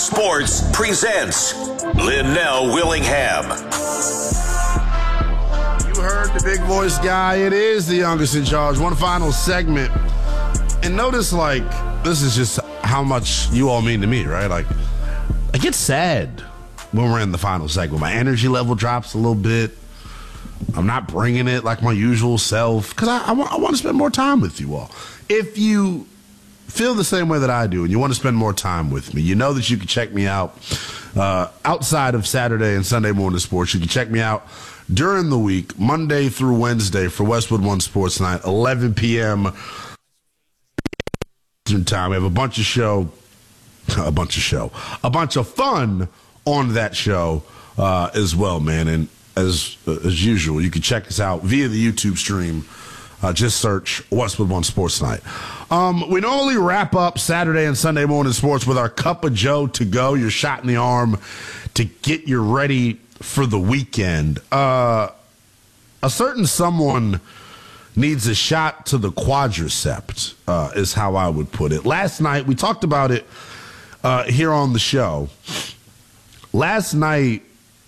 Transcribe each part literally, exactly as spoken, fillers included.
Sports presents Linnell Willingham. You heard the big voice guy. It is the youngest in charge. One final segment. And notice, like, this is just how much you all mean to me, right? Like, I get sad when we're in the final segment. My energy level drops a little bit. I'm not bringing it like my usual self because I, I, I want to spend more time with you all. If you feel the same way that I do and you want to spend more time with me, you know that you can check me out uh, outside of Saturday and Sunday morning sports. You can check me out during the week, Monday through Wednesday for Westwood One Sports Night, eleven p.m. time. We have a bunch of show, a bunch of show, a bunch of fun on that show uh, as well, man. And as uh, as usual, you can check us out via the YouTube stream. Uh, just search Westwood One Sports Night. Um, we normally wrap up Saturday and Sunday morning sports with our Cup of Joe to go, your shot in the arm to get you ready for the weekend. Uh, a certain someone needs a shot to the quadriceps, uh, is how I would put it. Last night, we talked about it uh, here on the show. Last night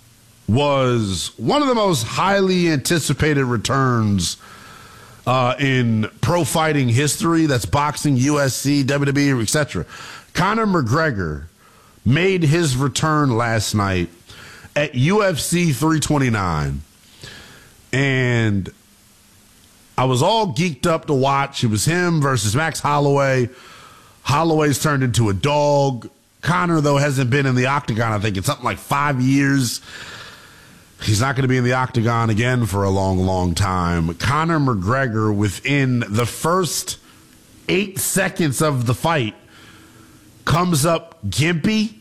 was one of the most highly anticipated returns Uh, in pro fighting history. That's boxing, U F C, W W E, et cetera. Conor McGregor made his return last night at U F C three twenty-nine. And I was all geeked up to watch. It was him versus Max Holloway. Holloway's turned into a dog. Conor, though, hasn't been in the octagon, I think, in something like five years. He's not going to be in the octagon again for a long, long time. Conor McGregor, within the first eight seconds of the fight, comes up gimpy,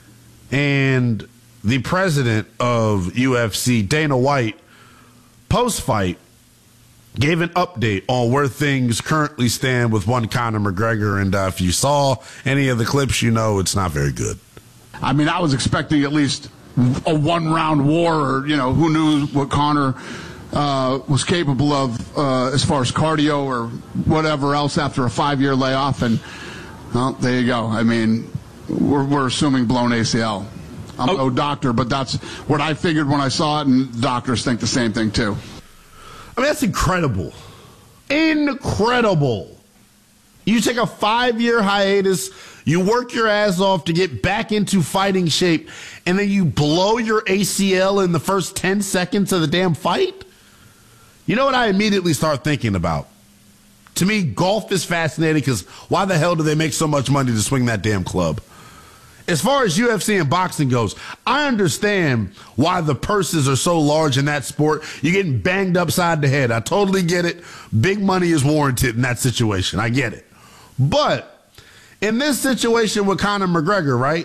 and the president of U F C, Dana White, post-fight, gave an update on where things currently stand with one Conor McGregor, and uh, if you saw any of the clips, you know it's not very good. I mean, I was expecting at least a one-round war, or, you know, who knew what Conor uh, was capable of uh, as far as cardio or whatever else after a five-year layoff. And, well, there you go. I mean, we're, we're assuming blown A C L. I'm oh. no doctor, but that's what I figured when I saw it, and doctors think the same thing, too. I mean, that's incredible. Incredible. You take a five-year hiatus, you work your ass off to get back into fighting shape, and then you blow your A C L in the first ten seconds of the damn fight? You know what I immediately start thinking about? To me, golf is fascinating because why the hell do they make so much money to swing that damn club? As far as U F C and boxing goes, I understand why the purses are so large in that sport. You're getting banged upside the head. I totally get it. Big money is warranted in that situation. I get it. But in this situation with Conor McGregor, right?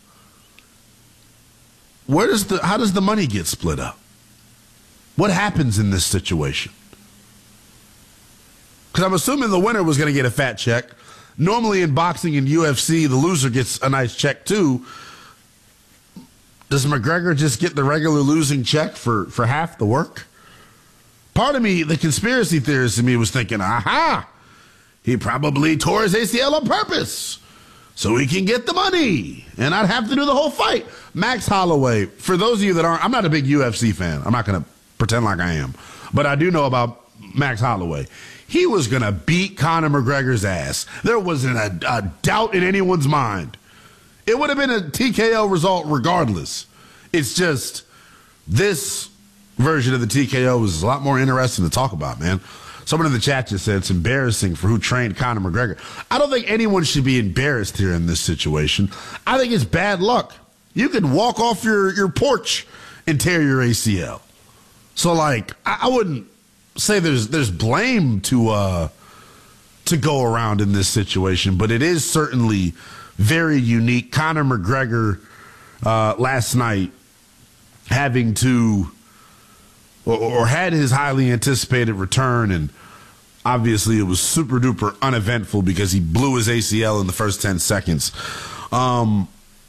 Where does the how does the money get split up? What happens in this situation? Because I'm assuming the winner was going to get a fat check. Normally in boxing and U F C, the loser gets a nice check too. Does McGregor just get the regular losing check for, for half the work? Part of me, the conspiracy theorist in me was thinking, aha! He probably tore his A C L on purpose so he can get the money and not have to do the whole fight. Max Holloway, for those of you that aren't, I'm not a big U F C fan. I'm not going to pretend like I am. But I do know about Max Holloway. He was going to beat Conor McGregor's ass. There wasn't a, a doubt in anyone's mind. It would have been a T K O result regardless. It's just this version of the T K O is a lot more interesting to talk about, man. Someone in the chat just said it's embarrassing for who trained Conor McGregor. I don't think anyone should be embarrassed here in this situation. I think it's bad luck. You could walk off your, your porch and tear your A C L. So, like, I, I wouldn't say there's there's blame to uh, to go around in this situation, but it is certainly very unique. Conor McGregor uh, last night having to Or, or had his highly anticipated return, and obviously it was super duper uneventful because he blew his A C L in the first ten seconds. Um,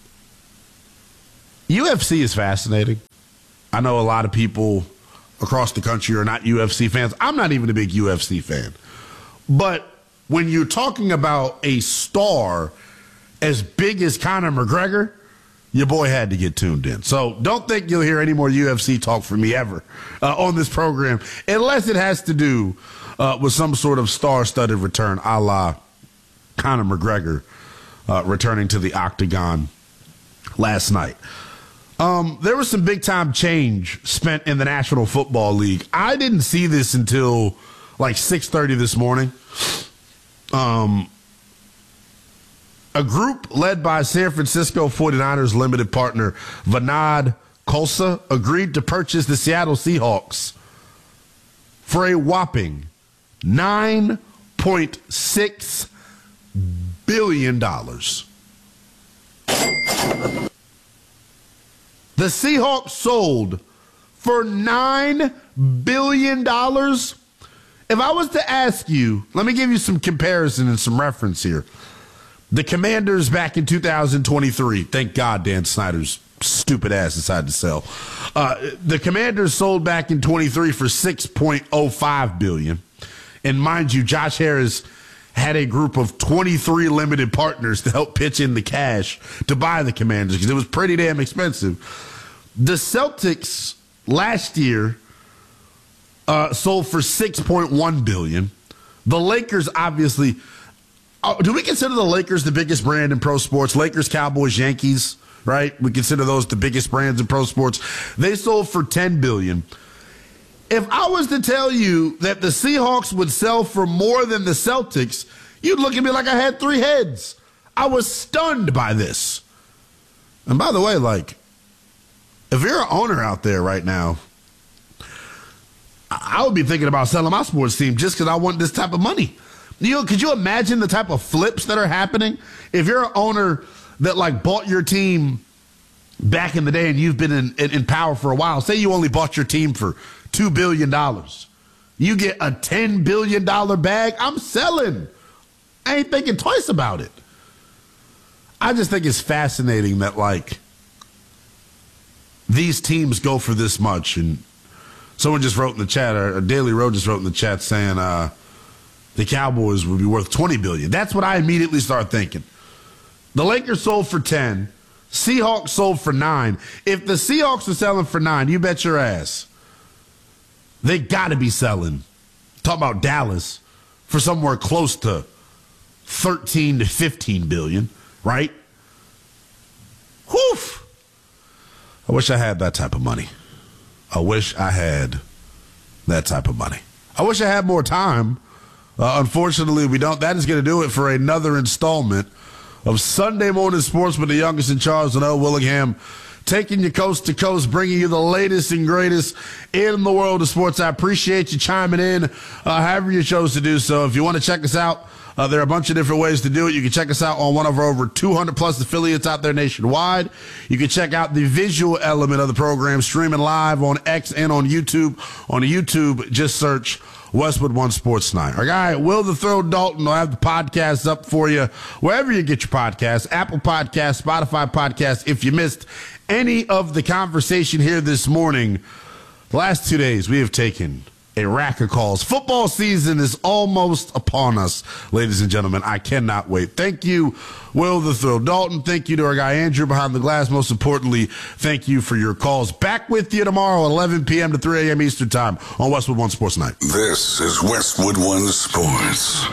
U F C is fascinating. I know a lot of people across the country are not U F C fans. I'm not even a big U F C fan. But when you're talking about a star as big as Conor McGregor, your boy had to get tuned in. So don't think you'll hear any more U F C talk from me ever uh, on this program, unless it has to do uh, with some sort of star-studded return, a la Conor McGregor uh, returning to the octagon last night. Um, there was some big-time change spent in the National Football League. I didn't see this until like six thirty this morning. Um, a group led by San Francisco forty-niners limited partner Vinod Khosla agreed to purchase the Seattle Seahawks for a whopping nine point six billion dollars. The Seahawks sold for nine billion dollars. If I was to ask you, let me give you some comparison and some reference here. The Commanders back in two thousand twenty-three, thank God Dan Snyder's stupid ass decided to sell. Uh, the Commanders sold back in twenty-three for six point oh five billion dollars. And mind you, Josh Harris had a group of twenty-three limited partners to help pitch in the cash to buy the Commanders because it was pretty damn expensive. The Celtics last year uh, sold for six point one billion dollars. The Lakers, obviously, uh, do we consider the Lakers the biggest brand in pro sports? Lakers, Cowboys, Yankees, right? We consider those the biggest brands in pro sports. They sold for ten billion dollars. If I was to tell you that the Seahawks would sell for more than the Celtics, you'd look at me like I had three heads. I was stunned by this. And by the way, like, if you're an owner out there right now, I would be thinking about selling my sports team just because I want this type of money. You know, could you imagine the type of flips that are happening? If you're an owner that, like, bought your team back in the day and you've been in, in, in power for a while, say you only bought your team for two billion dollars. You get a ten billion dollars bag, I'm selling. I ain't thinking twice about it. I just think it's fascinating that, like, these teams go for this much. And someone just wrote in the chat, or Daily Road just wrote in the chat saying uh, the Cowboys would be worth twenty billion dollars. That's what I immediately start thinking. The Lakers sold for ten. Seahawks sold for nine. If the Seahawks are selling for nine, you bet your ass they got to be selling, talk about Dallas, for somewhere close to thirteen to fifteen billion, right? Whew. I wish I had that type of money. I wish I had that type of money. I wish I had more time. Uh, unfortunately, we don't. That is going to do it for another installment of Sunday Morning Sports with the youngest in Charles and L. Willingham, taking you coast to coast, bringing you the latest and greatest in the world of sports. I appreciate you chiming in, uh, however you chose to do so. If you want to check us out, uh, there are a bunch of different ways to do it. You can check us out on one of our over two hundred plus affiliates out there nationwide. You can check out the visual element of the program streaming live on X and on YouTube. On YouTube, just search Westwood One Sports Night. Our guy, Will the Thrill Dalton, will have the podcast up for you wherever you get your podcasts, Apple Podcasts, Spotify Podcasts. If you missed any of the conversation here this morning, the last two days we have taken a rack of calls. Football season is almost upon us, ladies and gentlemen. I cannot wait. Thank you, Will the Thrill Dalton. Thank you to our guy Andrew behind the glass. Most importantly, thank you for your calls. Back with you tomorrow at eleven p.m. to three a.m. Eastern Time on Westwood One Sports Night. This is Westwood One Sports.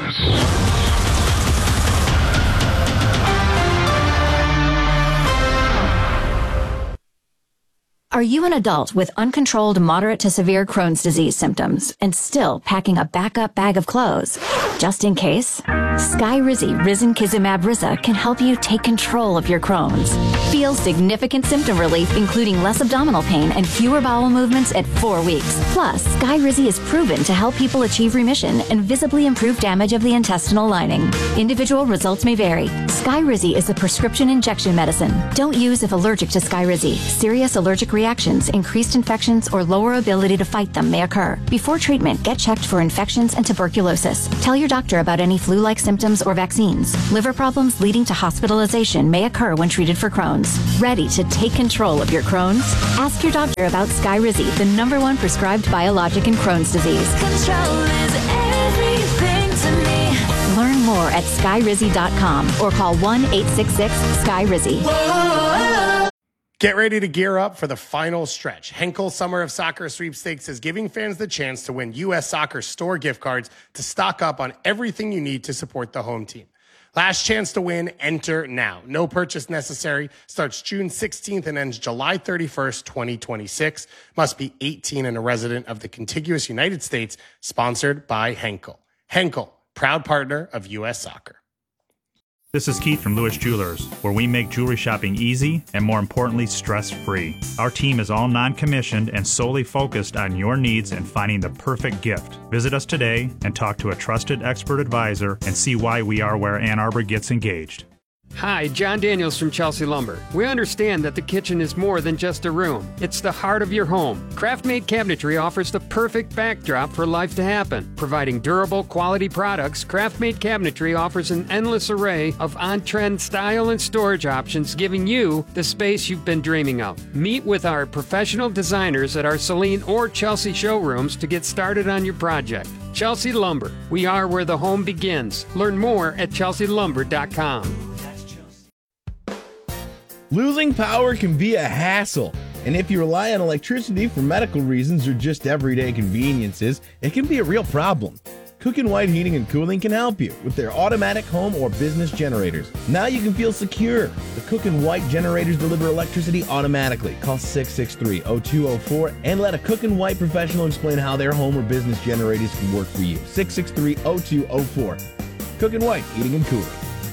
Are you an adult with uncontrolled moderate to severe Crohn's disease symptoms and still packing a backup bag of clothes? Just in case, Skyrizi Risankizumab Riza can help you take control of your Crohn's. Feel significant symptom relief, including less abdominal pain and fewer bowel movements at four weeks. Plus, Skyrizi is proven to help people achieve remission and visibly improve damage of the intestinal lining. Individual results may vary. Skyrizi is a prescription injection medicine. Don't use if allergic to Skyrizi. Serious allergic reactions, increased infections, or lower ability to fight them may occur. Before treatment, get checked for infections and tuberculosis. Tell your doctor about any flu-like symptoms or vaccines. Liver problems leading to hospitalization may occur when treated for Crohn's. Ready to take control of your Crohn's? Ask your doctor about Skyrizi, the number one prescribed biologic in Crohn's disease. Control is everything to me. Learn more at skyrizi dot com or call one eight six six, S K Y R I Z I. Whoa. Get ready to gear up for the final stretch. Henkel Summer of Soccer Sweepstakes is giving fans the chance to win U S Soccer store gift cards to stock up on everything you need to support the home team. Last chance to win, enter now. No purchase necessary. Starts June sixteenth and ends July thirty-first, twenty twenty-six. Must be eighteen and a resident of the contiguous United States. Sponsored by Henkel. Henkel, proud partner of U S Soccer. This is Keith from Lewis Jewelers, where we make jewelry shopping easy and, more importantly, stress-free. Our team is all non-commissioned and solely focused on your needs and finding the perfect gift. Visit us today and talk to a trusted expert advisor and see why we are where Ann Arbor gets engaged. Hi, John Daniels from Chelsea Lumber. We understand that the kitchen is more than just a room. It's the heart of your home. Craft-made cabinetry offers the perfect backdrop for life to happen. Providing durable, quality products, Craft-made cabinetry offers an endless array of on-trend style and storage options, giving you the space you've been dreaming of. Meet with our professional designers at our Celine or Chelsea showrooms to get started on your project. Chelsea Lumber. We are where the home begins. Learn more at chelsea lumber dot com. Losing power can be a hassle, and if you rely on electricity for medical reasons or just everyday conveniences, it can be a real problem. Cook and White Heating and Cooling can help you with their automatic home or business generators. Now you can feel secure. The Cook and White generators deliver electricity automatically. Call six six three, oh two oh four and let a Cook and White professional explain how their home or business generators can work for you. six six three, oh two oh four. Cook and White Heating and Cooling.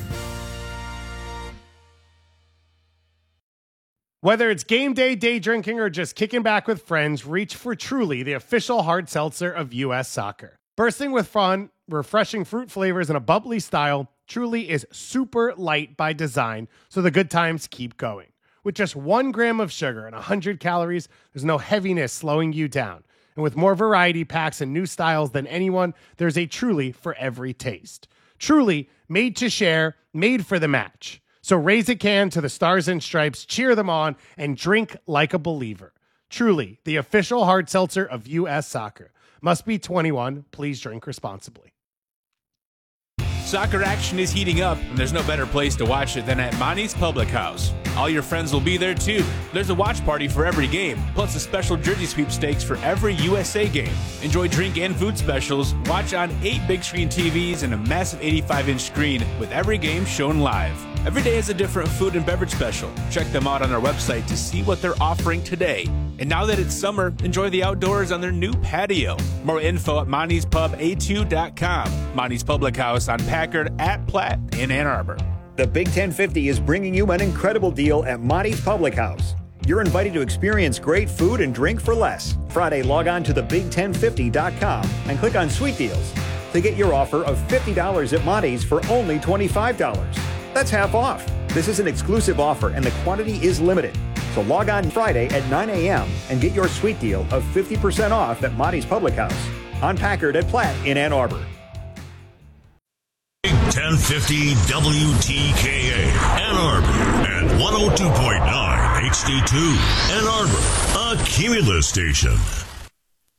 Whether it's game day, day drinking, or just kicking back with friends, reach for Truly, the official hard seltzer of U S Soccer. Bursting with fun, refreshing fruit flavors, and a bubbly style, Truly is super light by design, so the good times keep going. With just one gram of sugar and one hundred calories, there's no heaviness slowing you down. And with more variety packs and new styles than anyone, there's a Truly for every taste. Truly, made to share, made for the match. So raise a can to the Stars and Stripes, cheer them on, and drink like a believer. Truly, the official hard seltzer of U S Soccer. Must be twenty-one. Please drink responsibly. Soccer action is heating up, and there's no better place to watch it than at Monty's Public House. All your friends will be there, too. There's a watch party for every game, plus a special jersey sweepstakes for every U S A game. Enjoy drink and food specials, watch on eight big-screen T Vs and a massive eighty-five inch screen with every game shown live. Every day is a different food and beverage special. Check them out on our website to see what they're offering today. And now that it's summer, enjoy the outdoors on their new patio. More info at monty's pub a two dot com. Monty's Public House on Packard at Platt in Ann Arbor. The Big ten fifty is bringing you an incredible deal at Monty's Public House. You're invited to experience great food and drink for less. Friday, log on to the big ten fifty dot com and click on Sweet Deals to get your offer of fifty dollars at Monty's for only twenty-five dollars. That's half off. This is an exclusive offer and the quantity is limited. So log on Friday at nine a.m. and get your sweet deal of fifty percent off at Monty's Public House on Packard at Platt in Ann Arbor. Big ten fifty W T K A Ann Arbor and one oh two point nine H D two Ann Arbor, a Cumulus station.